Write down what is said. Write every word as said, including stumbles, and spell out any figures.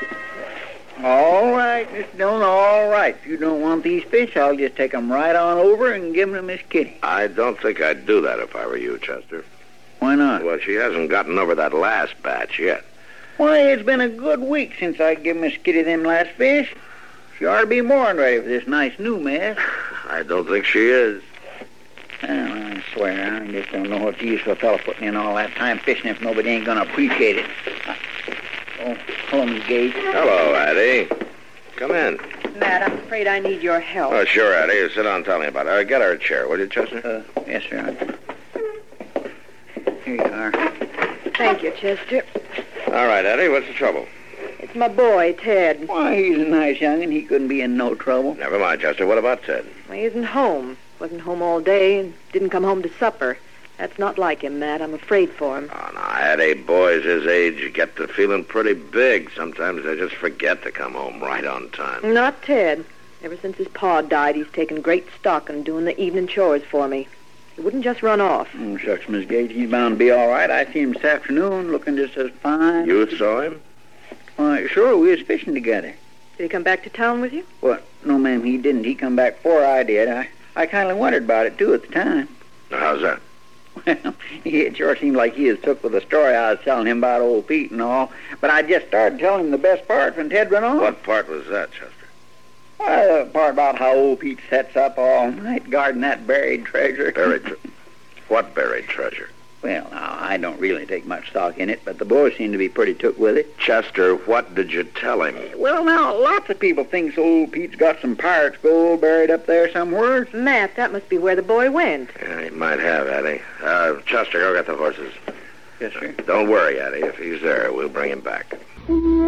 All right, Mister Dillon, all right. If you don't want these fish, I'll just take 'em right on over and give 'em to Miss Kitty. I don't think I'd do that if I were you, Chester. Why not? Well, she hasn't gotten over that last batch yet. Why, it's been a good week since I give Miss Kitty them last fish. She ought to be more than ready for this nice new mess. I don't think she is. Well, I swear, I just don't know what use for a fellow putting in all that time fishing if nobody ain't going to appreciate it. Oh, hello, Miss Gage. Hello, Addie. Come in. Matt, I'm afraid I need your help. Oh, sure, Addie. Sit down and tell me about it. Uh, get her a chair, will you, Chester? Uh, yes, sir. Here you are. Thank you, Chester. All right, Addie, what's the trouble? It's my boy, Ted. Why, he's a nice young'un. He couldn't be in no trouble. Never mind, Chester. What about Ted? He isn't home. Wasn't home all day and didn't come home to supper. That's not like him, Matt. I'm afraid for him. Oh, no, Addie, boys his age get to feeling pretty big. Sometimes they just forget to come home right on time. Not Ted. Ever since his pa died, he's taken great stock in doing the evening chores for me. He wouldn't just run off. Oh, shucks, Miss Gage, he's bound to be all right. I seen him this afternoon looking just as fine. You saw him? Why, sure, we was fishing together. Did he come back to town with you? What? No, ma'am, he didn't. He come back before I did. I, I kind of wondered about it, too, at the time. How's that? Well, it sure seemed like he was took with the story I was telling him about old Pete and all. But I just started telling him the best part when Ted went on. What part was that, Chester? Well, the part about how old Pete sets up all night guarding that buried treasure. Buried tre- What buried treasure? Well, now, I don't really take much stock in it, but the boys seem to be pretty took with it. Chester, what did you tell him? Well, now, lots of people think old Pete's got some pirate's gold buried up there somewhere. Matt, that must be where the boy went. Yeah, he might have, Addie. Uh, Chester, go get the horses. Yes, sir. Don't worry, Addie. If he's there, we'll bring him back.